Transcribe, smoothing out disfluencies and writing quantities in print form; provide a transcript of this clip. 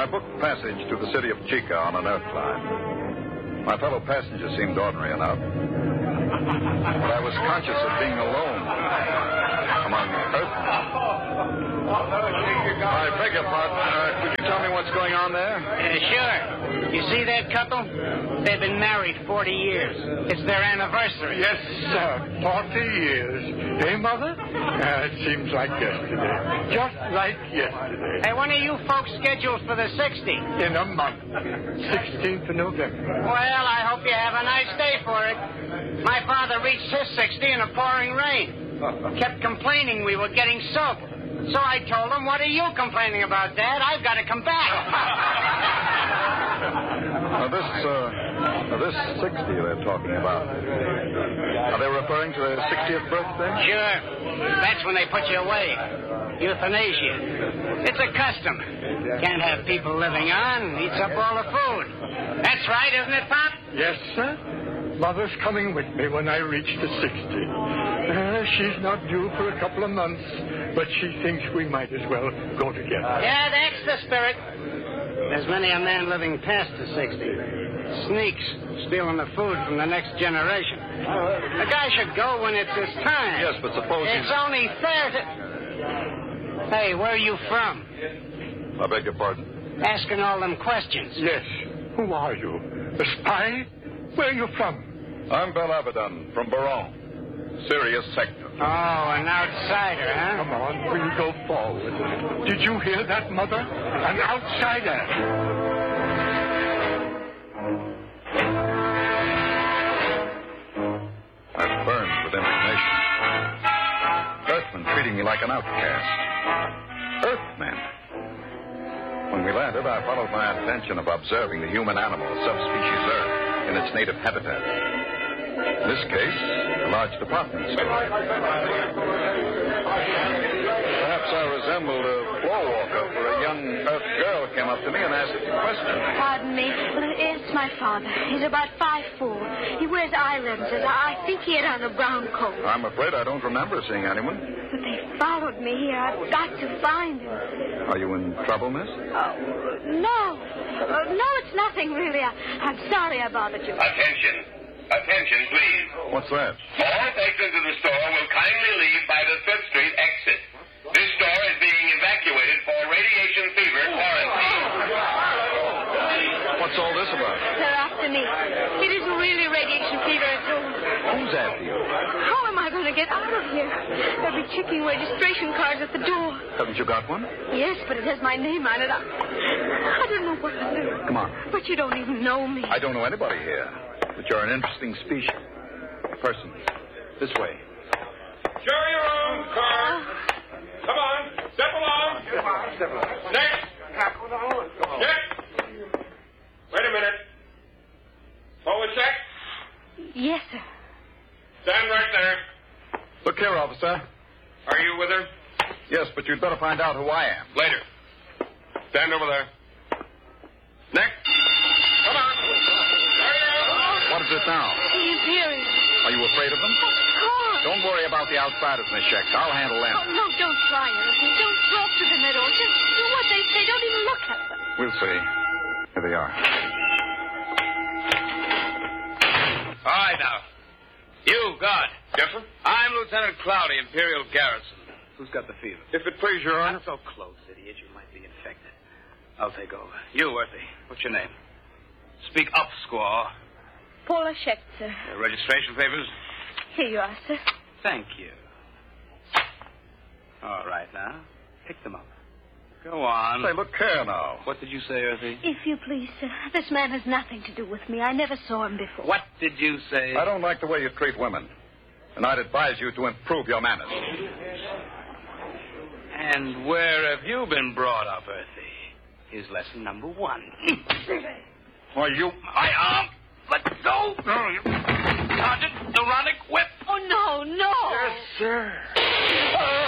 I booked passage to the city of Chica on an Earth line. My fellow passengers seemed ordinary enough. But I was conscious of being alone among Earthmen. I beg your pardon. Could you tell me what's going on there? Sure. You see that couple? They've been married 40 years. It's their anniversary. Yes, sir. 40 years. Hey, Mother? It seems like yesterday. Just like yesterday. Hey, when are you folks scheduled for the 60? In a month. 16th of November. Well, I hope you have a nice day for it. My father reached his 60 in a pouring rain. Kept complaining we were getting soaked. So I told him, what are you complaining about, Dad? I've got to come back. This 60 they're talking about, are they referring to their 60th birthday? Sure. That's when they put you away. Euthanasia. It's a custom. Can't have people living on. Eats up all the food. That's right, isn't it, Pop? Yes, sir. Mother's coming with me when I reach the 60. She's not due for a couple of months, but she thinks we might as well go together. Yeah, that's the spirit. There's many a man living past the 60. Sneaks, stealing the food from the next generation. A guy should go when it's his time. Yes, but suppose it's only fair to... Hey, where are you from? I beg your pardon? Asking all them questions. Yes. Who are you? A spy? Where are you from? I'm Bel Abaddon from Baron, Sirius Sector. Oh, an outsider, huh? Come on, we'll go forward. Did you hear that, Mother? An outsider. I burned with indignation. Earthmen treating me like an outcast. Earthmen. When we landed, I followed my intention of observing the human animal, subspecies Earth, in its native habitat. In this case, a large department store. Perhaps I resembled a floor walker, for a young Earth girl came up to me and asked a question. Pardon me. Well, it's my father. He's about 5'4". He wears eye lenses. I think he had on a brown coat. I'm afraid I don't remember seeing anyone. But they followed me here. I've got to find him. Are you in trouble, miss? No. No, it's nothing, really. I'm sorry I bothered you. Attention, please. What's that? All patrons of the store will kindly leave by the 5th Street exit. This store is being evacuated for radiation fever quarantine. What's all this about? They're after me. It isn't really radiation fever at all. Who's after you? How am I going to get out of here? They'll be checking registration cards at the door. Haven't you got one? Yes, but it has my name on it. I don't know what to do. Come on. But you don't even know me. I don't know anybody here. But you're an interesting species. Person. This way. Show your own car. Come on. Step along. Next. Next. Wait a minute. Forward check. Yes, sir. Stand right there. Look here, officer. Are you with her? Yes, but you'd better find out who I am. Later. Stand over there. Next. Come on. What is it now? The Imperial. Are you afraid of them? Of course. Don't worry about the outsiders, Miss Shex. I'll handle them. Oh, no, don't try anything. Don't talk to them at all. Just do what they say. Don't even look at them. We'll see. Here they are. All right, now. You, guard. Yes, sir? I'm Lieutenant Cloudy, Imperial Garrison. Who's got the fever? If it please your honor. Not so close, idiot. You might be infected. I'll take over. You, Earthy. What's your name? Speak up, squaw. Paula Schecht, sir. Registration papers? Here you are, sir. Thank you. All right, now. Pick them up. Go on. Say, look here now. What did you say, Earthy? If you please, sir. This man has nothing to do with me. I never saw him before. What did you say? I don't like the way you treat women. And I'd advise you to improve your manners. And where have you been brought up, Earthy? Here's lesson number 1. Why, you... My arm! Let go! Sergeant, Ironic whip! Oh, no, no. Yes, sir.